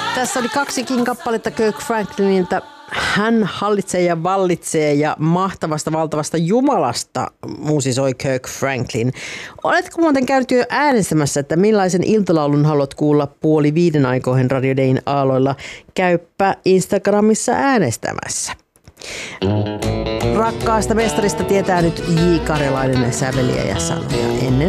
Tässä oli kaksikin kappaletta Kirk Franklinilta. Hän hallitsee ja vallitsee ja mahtavasta valtavasta Jumalasta muusisoi Kirk Franklin. Oletko muuten käynyt jo äänestämässä, että millaisen iltalaulun haluat kuulla 4:30 aikoihin Radio Dayn aalloilla? Käyppä Instagramissa äänestämässä. Rakkaasta mestarista tietää nyt J. Karjalainen säveliä ja sanoja ennen